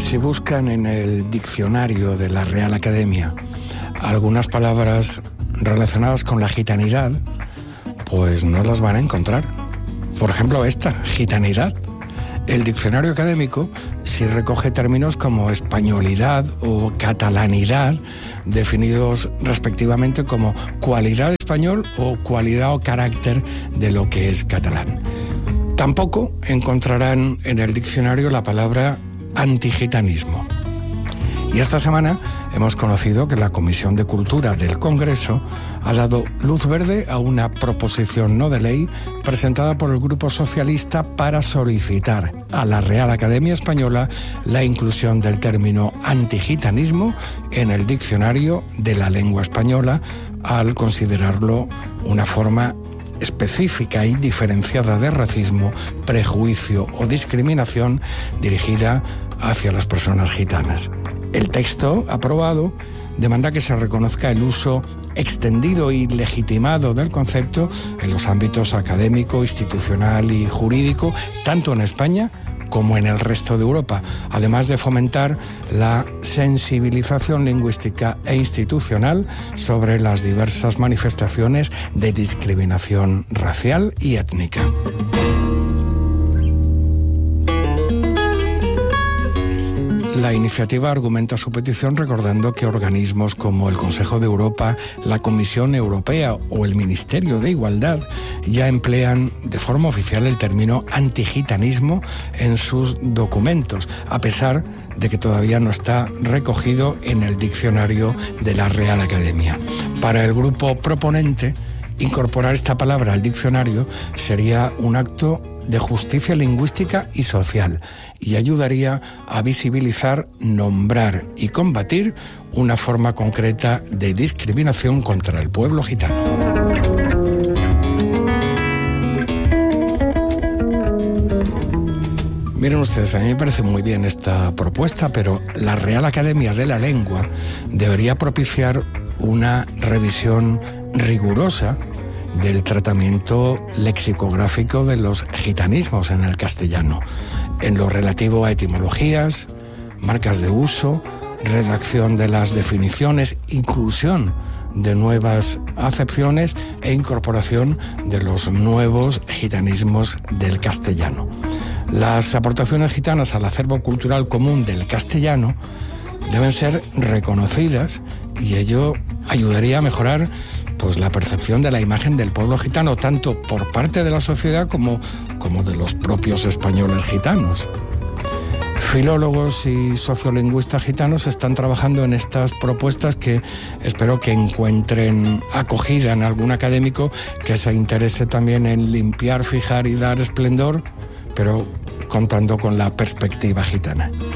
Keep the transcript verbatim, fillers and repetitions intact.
Si buscan en el diccionario de la Real Academia algunas palabras relacionadas con la gitanidad, pues no las van a encontrar. Por ejemplo, esta, gitanidad. El diccionario académico sí recoge términos como españolidad o catalanidad, definidos respectivamente como cualidad español o cualidad o carácter de lo que es catalán. Tampoco encontrarán en el diccionario la palabra antigitanismo. Y esta semana hemos conocido que la Comisión de Cultura del Congreso ha dado luz verde a una proposición no de ley presentada por el Grupo Socialista para solicitar a la Real Academia Española la inclusión del término antigitanismo en el diccionario de la lengua española, al considerarlo una forma específica y diferenciada de racismo, prejuicio o discriminación dirigida hacia las personas gitanas. El texto aprobado demanda que se reconozca el uso extendido y legitimado del concepto en los ámbitos académico, institucional y jurídico, tanto en España como en el resto de Europa, además de fomentar la sensibilización lingüística e institucional sobre las diversas manifestaciones de discriminación racial y étnica. La iniciativa argumenta su petición recordando que organismos como el Consejo de Europa, la Comisión Europea o el Ministerio de Igualdad ya emplean de forma oficial el término antigitanismo en sus documentos, a pesar de que todavía no está recogido en el diccionario de la Real Academia. Para el grupo proponente, incorporar esta palabra al diccionario sería un acto de justicia lingüística y social y ayudaría a visibilizar, nombrar y combatir una forma concreta de discriminación contra el pueblo gitano. Miren ustedes, a mí me parece muy bien esta propuesta, pero la Real Academia de la Lengua debería propiciar una revisión rigurosa del tratamiento lexicográfico de los gitanismos en el castellano, en lo relativo a etimologías, marcas de uso, redacción de las definiciones, inclusión de nuevas acepciones e incorporación de los nuevos gitanismos del castellano. Las aportaciones gitanas al acervo cultural común del castellano deben ser reconocidas y ello ayudaría a mejorar pues la percepción de la imagen del pueblo gitano, tanto por parte de la sociedad como, como de los propios españoles gitanos. Filólogos y sociolingüistas gitanos están trabajando en estas propuestas que espero que encuentren acogida en algún académico que se interese también en limpiar, fijar y dar esplendor, pero contando con la perspectiva gitana.